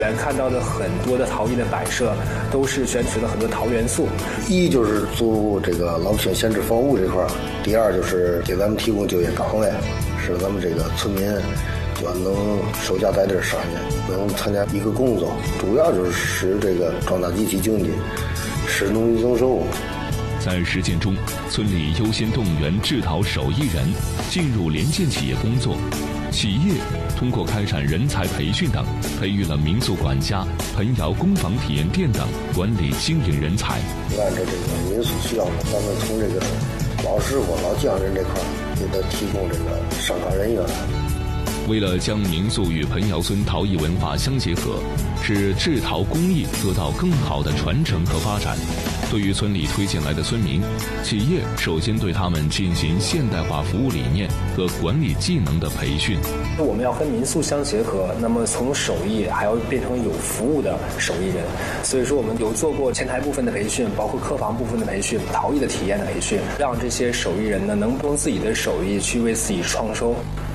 看到的很多的陶艺的摆设都是选取了很多陶元素， 一就是做这个老百姓闲置房屋这块，第二就是给咱们提供就业岗位，使咱们这个村民就能守家在地上下，能参加一个工作，主要就是使这个壮大集体经济，使农民增收。 在实践中，村里优先动员制陶手艺人进入联建企业工作，企业通过开展人才培训等，培育了民宿管家、盆窑工坊体验店等管理经营人才。 按照这个民宿需要，咱们从这个老师傅、老匠人这块给他提供这个上岗人员。 为了将民宿与盆窑村陶艺文化相结合，使制陶工艺得到更好的传承和发展，对于村里推荐来的村民，企业首先对他们进行现代化服务理念和管理技能的培训。 我们要跟民宿相结合，那么从手艺还要变成有服务的手艺人。所以说我们有做过前台部分的培训，包括客房部分的培训，陶艺的体验的培训，让这些手艺人呢能用自己的手艺去为自己创收。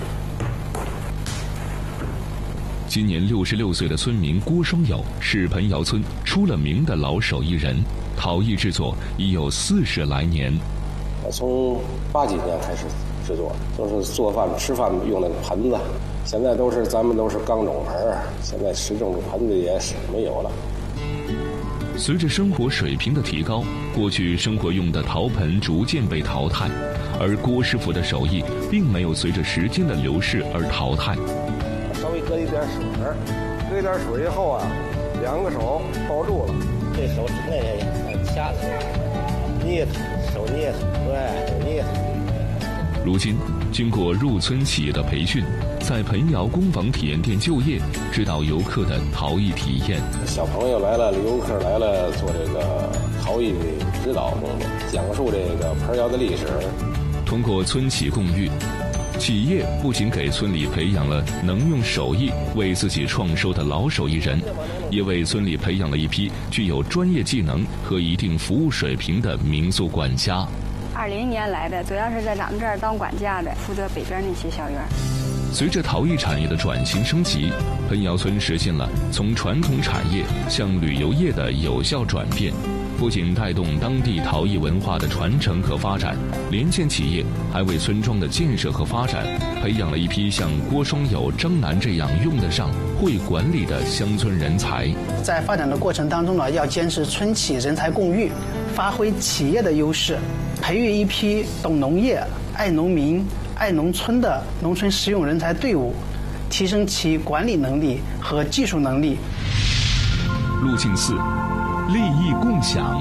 今年66岁的村民郭双友是盆窑村出了名的老手艺人，陶艺制作已有40来年。 我从80几年开始制作，就是做饭吃饭用那个盆子，现在咱们都是钢种盆，现在石种盆子也是没有了。 随着生活水平的提高，过去生活用的陶盆逐渐被淘汰，而郭师傅的手艺并没有随着时间的流逝而淘汰。 稍微搁一点水，搁一点水以后啊，2个手抱住了，这手那也掐的，捏手捏，对，捏。 如今，经过入村企业的培训，在盆窑工坊体验店就业，指导游客的陶艺体验。 小朋友来了，游客来了，做这个陶艺指导工作，讲述这个盆窑的历史。 通过村企共育，企业不仅给村里培养了能用手艺为自己创收的老手艺人，也为村里培养了一批具有专业技能和一定服务水平的民宿管家。 20年来的，主要是在咱们这儿当管家的，负责北边那些小院。 随着陶艺产业的转型升级，盆窑村实现了从传统产业向旅游业的有效转变，不仅带动当地陶艺文化的传承和发展，联建企业还为村庄的建设和发展培养了一批像郭双友、张楠这样用得上、会管理的乡村人才。 在发展的过程当中呢，要坚持村企人才共育，发挥企业的优势，培育一批懂农业、爱农民、爱农村的农村实用人才队伍，提升其管理能力和技术能力。 路径4：利益共享。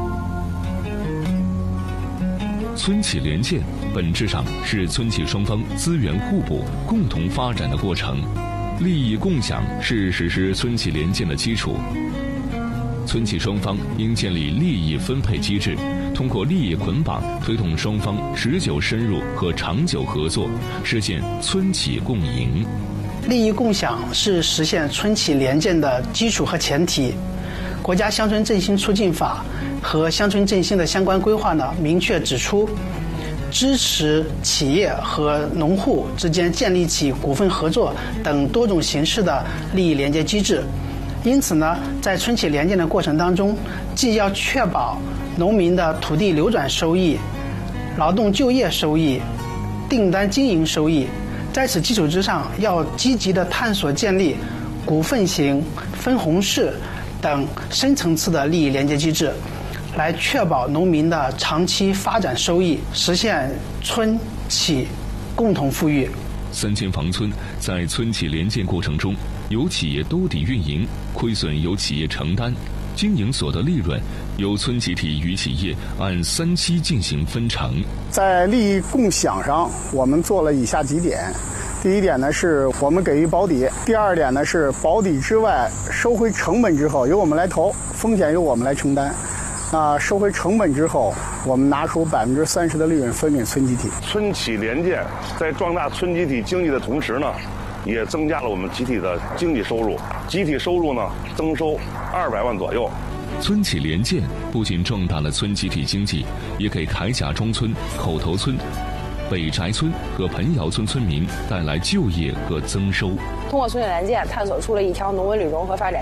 村企联建本质上是村企双方资源互补、共同发展的过程，利益共享是实施村企联建的基础。村企双方应建立利益分配机制，通过利益捆绑，推动双方持久深入和长久合作，实现村企共赢。 利益共享是实现村企联建的基础和前提。国家乡村振兴促进法和乡村振兴的相关规划呢，明确指出，支持企业和农户之间建立起股份合作等多种形式的利益连接机制。因此呢，在村企联建的过程当中，既要确保农民的土地流转收益、劳动就业收益、订单经营收益，在此基础之上，要积极地探索建立股份型、分红式等深层次的利益连接机制，来确保农民的长期发展收益，实现村企共同富裕。 3000房村在村企联建过程中，由企业兜底运营，亏损由企业承担，经营所得利润由村集体与企业按3期进行分成。 在利益共享上，我们做了以下几点。第一点呢，是我们给予保底；第二点呢，是保底之外收回成本之后由我们来投，风险由我们来承担。收回成本之后，我们拿出30%的利润分给村集体。 村企联建在壮大村集体经济的同时呢，也增加了我们集体的经济收入。集体收入呢，增收200万左右。 村企联建不仅壮大了村集体经济，也给铠甲庄村、口头村、北宅村和盆窑村村民带来就业和增收。 通过村企联建，探索出了一条农文旅融合发展